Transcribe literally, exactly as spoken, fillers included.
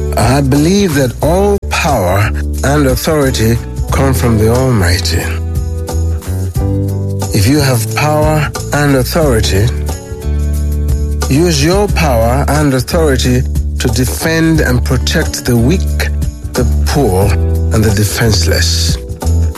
I believe that all power and authority come from the Almighty. If you have power and authority, use your power and authority to defend and protect the weak, the poor, and the defenseless.